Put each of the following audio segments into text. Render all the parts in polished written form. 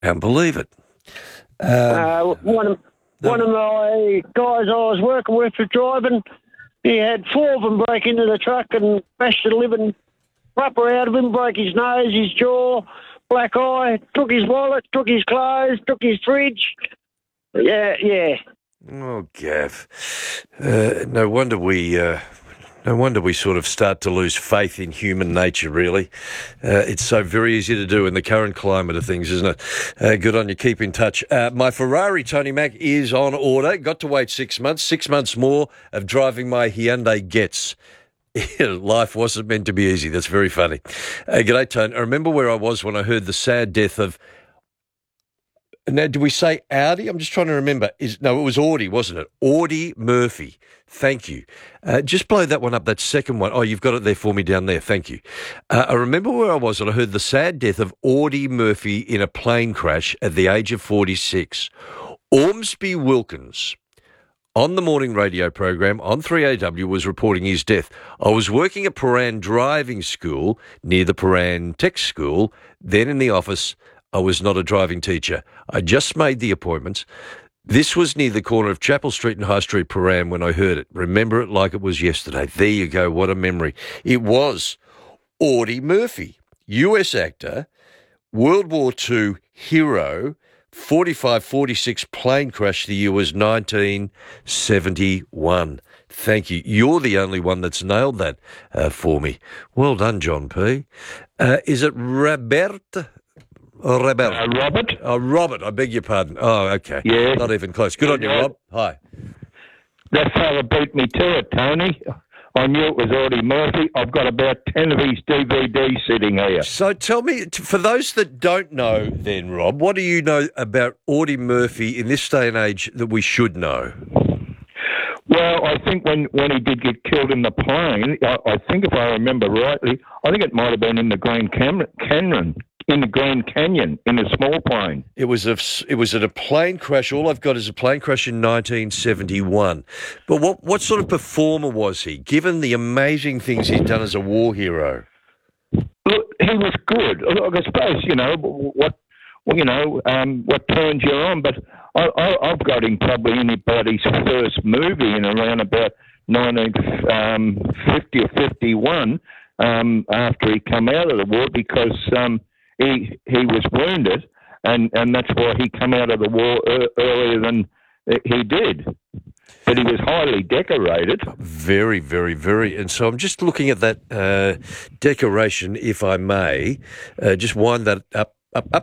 Can't believe it. One of my guys I was working with was driving. He had four of them break into the truck and bash the living crapper out of him, broke his nose, his jaw, black eye, took his wallet, took his clothes, took his fridge. Yeah. Oh, Gav. No wonder we sort of start to lose faith in human nature, really. It's so very easy to do in the current climate of things, isn't it? Good on you. Keep in touch. My Ferrari, Tony Mac, is on order. Got to wait 6 months. 6 months more of driving my Hyundai Getz. Life wasn't meant to be easy. That's very funny. G'day, Tony. I remember where I was when I heard the sad death of... Now, do we say Audi? I'm just trying to remember. It was Audi, wasn't it? Audie Murphy. Thank you. Just blow that one up, that second one. Oh, you've got it there for me down there. Thank you. I remember where I was and I heard the sad death of Audie Murphy in a plane crash at the age of 46. Ormsby Wilkins, on the morning radio program on 3AW, was reporting his death. I was working at Paran Driving School near the Paran Tech School, then in the office. I was not a driving teacher. I just made the appointments. This was near the corner of Chapel Street and High Street, Paran, when I heard it. Remember it like it was yesterday. There you go. What a memory. It was Audie Murphy, US actor, World War II hero, 45-46 plane crash. The year was 1971. Thank you. You're the only one that's nailed that for me. Well done, John P. Is it Robert? Robert. Oh, Robert, I beg your pardon. Oh, okay. Yeah. Not even close. Good on you, Rob. Hi. That fella beat me to it, Tony. I knew it was Audie Murphy. I've got about 10 of his DVDs sitting here. So tell me, for those that don't know then, Rob, what do you know about Audie Murphy in this day and age that we should know? Well, I think when he did get killed in the plane, I think if I remember rightly, I think it might have been in the Grand Canyon. In the Grand Canyon, in a small plane. It was at a plane crash. All I've got is a plane crash in 1971. But what sort of performer was he, given the amazing things he'd done as a war hero? Look, he was good. Look, I suppose, what turns you on, but I've got him probably in about his first movie in around about 1950 or 51, after he come out of the war, because... He was wounded, and that's why he come out of the war earlier than he did. But he was highly decorated. Very, very, very. And so I'm just looking at that decoration, if I may. Just wind that up.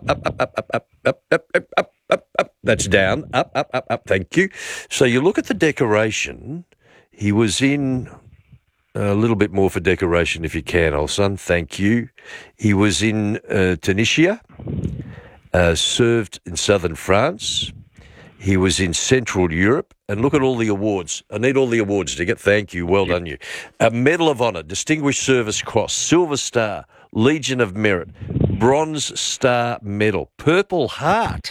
That's down. Up. Thank you. So you look at the decoration. He was in... A little bit more for decoration if you can, old son. Thank you. He was in Tunisia, served in southern France. He was in Central Europe. And look at all the awards. I need all the awards to get. Thank you. Well done, you. A Medal of Honor, Distinguished Service Cross, Silver Star, Legion of Merit, Bronze Star Medal, Purple Heart.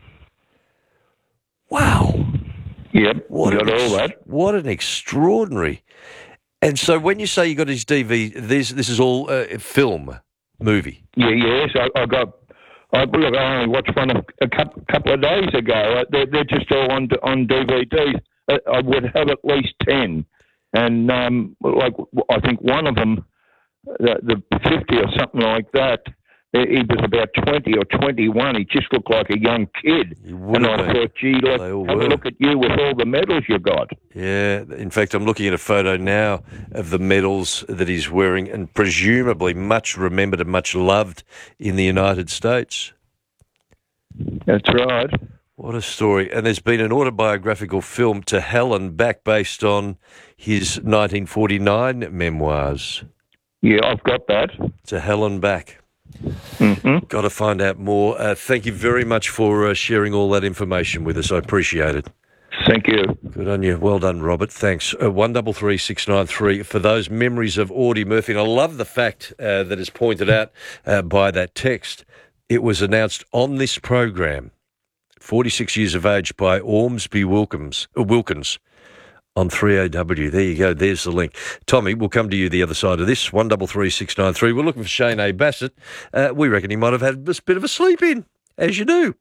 Wow. Yep, got all that. What an extraordinary... And so when you say you got his DV, this is all film, movie? Yes, I only watched one a couple of days ago. They're just all on DVDs. I would have at least 10. And I think one of them, the 50 or something like that, he was about 20 or 21. He just looked like a young kid. And I thought, gee, have a look at you with all the medals you got. Yeah. In fact, I'm looking at a photo now of the medals that he's wearing, and presumably much remembered and much loved in the United States. That's right. What a story. And there's been an autobiographical film, To Hell and Back, based on his 1949 memoirs. Yeah, I've got that. To Hell and Back. Mm-hmm. Got to find out more. Thank you very much for sharing all that information with us. I appreciate it. Thank you. Good on you. Well done, Robert. Thanks. 133693 for those memories of Audie Murphy. And I love the fact that is pointed out by that text. It was announced on this program, 46 years of age, by Ormsby Wilkins on 3AW. There you go. There's the link. Tommy, we'll come to you the other side of this. 133693. We're looking for Shane A. Bassett. We reckon he might have had a bit of a sleep in. as you do.